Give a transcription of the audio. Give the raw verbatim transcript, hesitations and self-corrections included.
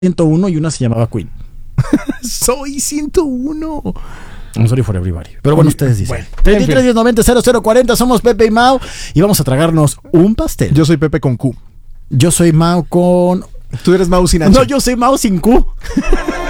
ciento uno y una se llamaba Queen. Soy ciento uno. I'm sorry for everybody. Pero bueno, ustedes dicen. Bueno, treinta y tres, diez, noventa, cero cero cuarenta. Somos Pepe y Mau y vamos a tragarnos un pastel. Yo soy Pepe con Q. Yo soy Mau con... Tú eres Mau sin H. No, yo soy Mau sin Q.